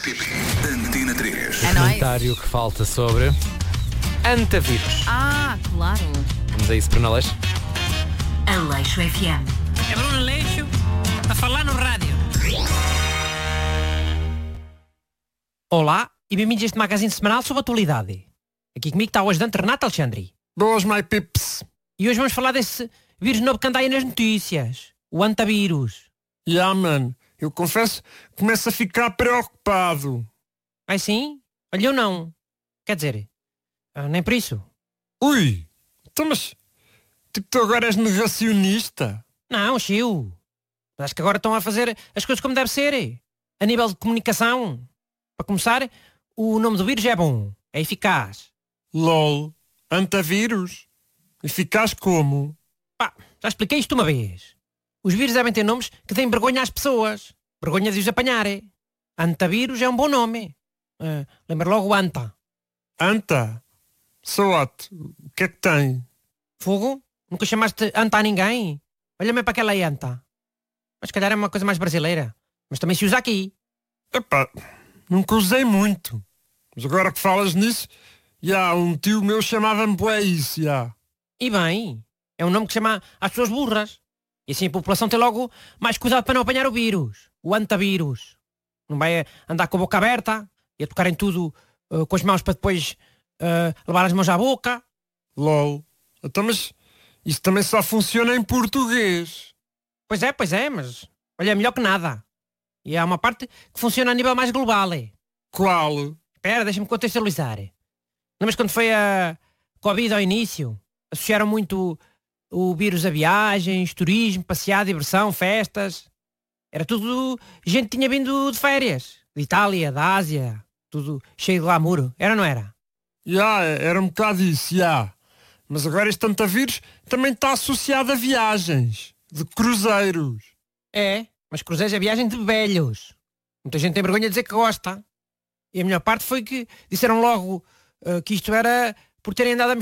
Antena 3. É nóis. Comentário que falta sobre Antavírus. Ah, claro. Vamos a isso, Bruno Aleixo. Aleixo FM. É Bruno Aleixo a falar no rádio. Olá e bem-vindos a este magazine semanal sobre atualidade. Aqui comigo está o ajudante Renato Alexandre. Boas, my pips. E hoje vamos falar desse vírus novo que anda aí nas notícias. O antavírus. Man, eu confesso que começo a ficar preocupado. Ai sim? Olha, eu não. Quer dizer, nem por isso. Ui, então mas, tipo, tu agora és negacionista? Não, chiu. Acho que agora estão a fazer as coisas como deve ser. A nível de comunicação. Para começar, o nome do vírus é bom. É eficaz. LOL, antavírus? Eficaz como? Pá, já expliquei isto uma vez. Os vírus devem ter nomes que deem vergonha às pessoas. Vergonha de os apanhar. Antavírus é um bom nome. Lembra logo o Anta. Anta? So what? O que é que tem? Fogo? Nunca chamaste Anta a ninguém? Olha-me para aquela Anta. Mas se calhar é uma coisa mais brasileira. Mas também se usa aqui. Epá, nunca usei muito. Mas agora que falas nisso, um tio meu chamava-me bué isso, E bem, é um nome que chama às pessoas burras. E assim a população tem logo mais cuidado para não apanhar o vírus. O antavírus. Não vai andar com a boca aberta e a tocar em tudo com as mãos para depois levar as mãos à boca. LOL. Então, mas isso também só funciona em português. Pois é, mas olha, é melhor que nada. E há uma parte que funciona a nível mais global. Qual? Espera, deixa-me contextualizar. Lembras quando foi a Covid ao início? Associaram muito o vírus a viagens, turismo, passear, diversão, festas. Era tudo gente que tinha vindo de férias. De Itália, da Ásia. Tudo cheio de glamour. Era ou não era? Era um bocado isso, Mas agora este antavírus também está associado a viagens. De cruzeiros. É, mas cruzeiros é viagem de velhos. Muita gente tem vergonha de dizer que gosta. E a melhor parte foi que disseram logo que isto era por terem andado a